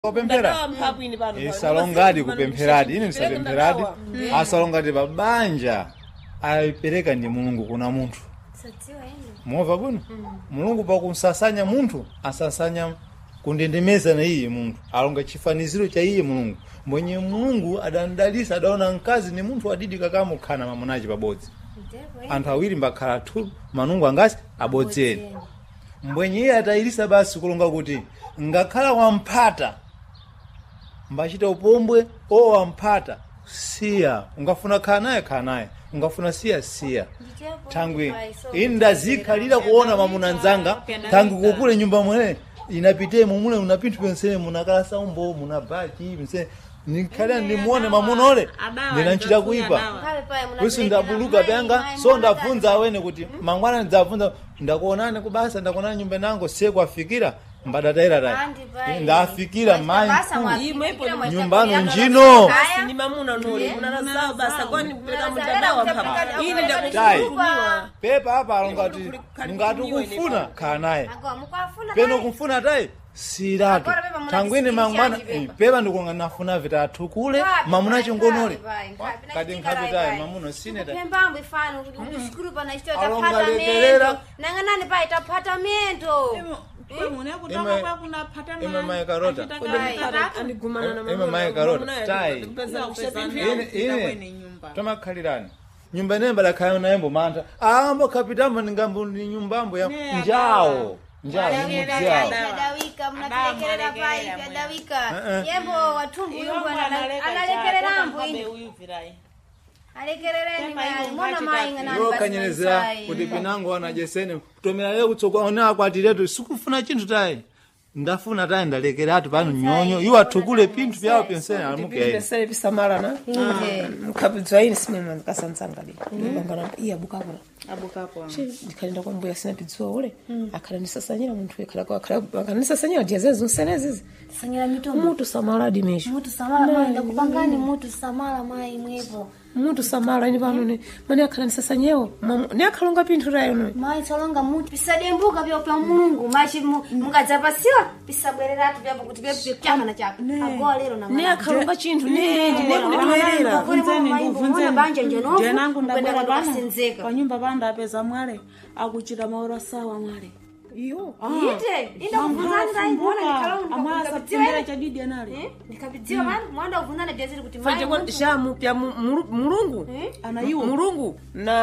Kupemphera. Salongati kupempheradi. Ine nisapempheradi. Asalongati babanja. Aipereka ndi Mulungu kuna munthu. Muova bwino? Mulungu pakumsasanya munthu, asasanya kundendemeza na iye munthu. Alonga chifaniziro cha iye Mulungu. Mwenye Mulungu adandalisa adaona mkazi ni munthu adidi kakamukhana mamunaji pabodzi. Anthu awiri mbakhala tu manungu angasi abodzere. Mwenye iye atayirisa basi kulonga kuti ngakhala wampata mbachita upombwe o wampata siya ungafuna khala naye ungafuna siya tangwe indazikhalira kuona mamuna nzanga tangu kukule nyumba mwene inapite mumule unapintu pensene munakalasa umbo munabachi mse nikhala ndimuone mamuna ole ndinanchita kuipa kusi ndabuluka byanga so ndavunza awene kuti mangwana ndavunza ndakuonane kubasa ndakuonana nyumba nango sekwafikira mbadataira dai ndafikira mai nyumbano njino ni mamuna nole munanaza basa kwani kupeleka mtandao hapa ili ndakufunyiwa pepa hapa alongati ngatukufuna kana naye peno kumfuna dai siratu tangwini mangwana pepa ndikunga nafuna vitatu kule mamuna chingonole kadi nkhabe dai mamuna sine dai pembambo ifano kushukuru pana historia apartamento nanganani pa apartamento Ime mae karota. Ime mae karota. Tai. Ine. Toma khalirani. Nyumba nemba la khayo na yembo manta. Ambo kapitamba ningambo ni nyumbambo ya njao. Njao ni mjao. Dawika mnakelekera pai ya dawika. Yembo watumbu yumbu analekelera ambo ini. Alekerereni mai mona mai ngana yo kanyelezera kuti pinango wana jesene kutomera leo kutsokwa ona kwatiretu sikufuna chinthu tai ndafuna tai ndalekeratu pano nyonyo iwa tukule pintu vyao pensene amuke pensene bisamarana mkabizwa ini simema nkasantsanga bi ngana iya bukakura abukapo ndikaenda kwa mbuya sina pidzwa ule akanisasanyira munthu ekhala kwa akanisasanyira jezezo senezezi sanyira mitombo mutu samara dimesho mutu samara mai ndakupangani mutu samara mai mwepo mutu samara ini pano ne mani akhanisasanyeo ne akhalonga pinthu rayo no mai salonga mutu pisadembuka bya kwa Mulungu machi mungadzapasiwa pisabwereratu bya kuti bya kyama na chako agoa lero na ne akhalonga chinthu ne ndikutoerera kunzeni banja njeno jenangu ndabwera bana kwa nyumba banda apeza mwale akuchita maora sawa mwale iyo ite inda kuvunana mbona nikalonga amasa pembera cha didi anale nikabidziwa bana mwanda kuvunana jaziri kuti mai fanje shamu pya Mulungu anaiwa Mulungu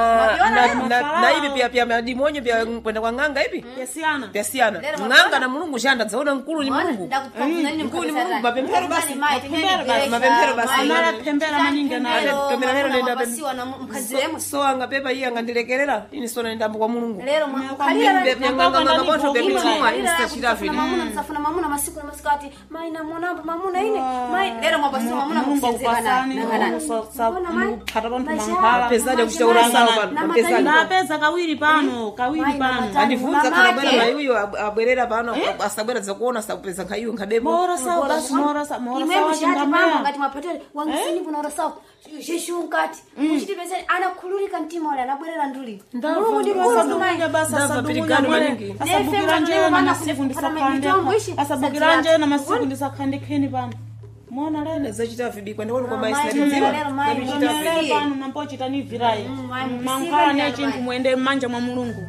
na hivi pia madimonyo pia kwenda kwa nganga hivi yasiana nganga na Mulungu shanda zaona nkulu ni Mulungu nkulu ni Mulungu mapembero basi mapembero basi anala pembera manyinga nayo pembera lero nenda basiwa na mkaziremo so anga pepa hii angandilekelera ini so nenda kwa Mulungu lero nganga boto bebitumwa insta shirafi mamuna msafuna mamuna masiku na masikati mai na mwana mamuna ine mai lero mabasi mamuna msenzeka na pata bantu mankhala pezaje kushauri sawa pesa na pesa kawiri pano andifunza kana bwana mai huyo abwerera pano asabwera za kuona sapeza nkhayu nkademo mora sawa basi mora sawa chingamama ngati mapatele wangisini kuna ora sawa jeshungati muchiti pesa anakhululika mtima wala anabwerera nduli Mulungu ndi kusaduka basa saduka maningi asabukira nje na masiku ndisakande asabukira nje na masiku ndisakande kheni pano mona lene zachita vibi kwenda kwa mai sinadziwa lero pano nampochita ni virai mankhala ne chinthu muende manja mwa Mulungu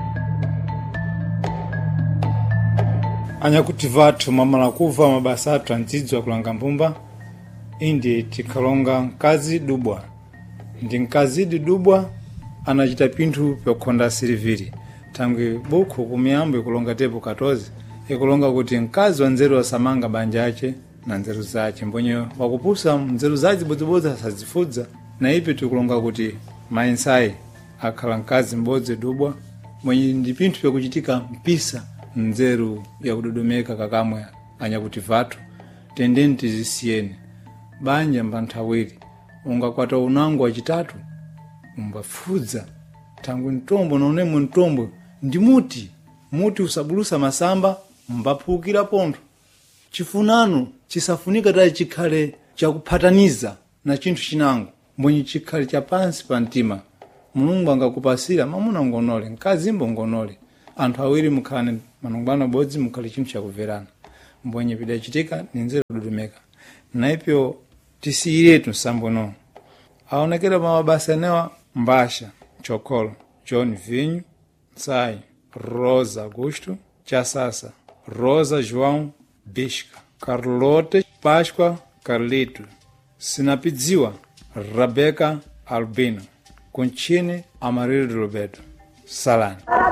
anyakuti vathu mamala kuva mabasa athu andzidzwa kulanga mbumba indi tikalonga mkazi dubwa ndi mkazi dubwa anachita pinthu pyokhonda siliviri tangu buku kumiyambo ikulonga tepo 14 ikulonga kuti mkazi wa nzeru wasamanga banja ache na nzeru zache mbonye wakupusa nzeru zache bodzibodzi asazifudza na ipi tikulonga kuti mainsai akhala mkazi mbodzi dubwa mwenye ndi pinthu pyokuchitika mpisa nzeru ya kudodomeka kakamwe anyakuti vathu tendeni tizisiyeni banja mbanthawiri ungakwata unango wachitatu umbafudza tangu ntombo naonemo ntombo ndi muti usabulusa masamba mbapukira pontho chifunano chisafunika tali chikhale chakuphataniza na chinthu chinango mbonye chikhale cha pansi pa mtima Mulungu angakupasira mamuna ngonole mkazi ngonole anthu awiri mukhalane manongano bodzi mukhale chinthu chakuverana mbwenye pidachitika ninzira kududumeka naipyo tisiyiretu nsambono aonekera mabasa newa Mbasha, Chokolo, John Vinho, Sai, Rosa Augusto, Chassasa, Rosa João Bisca, Carlota Páscoa Carlito, Sinapidziwa Rabeca Albino, Conchine Amarildo Roberto, Salani.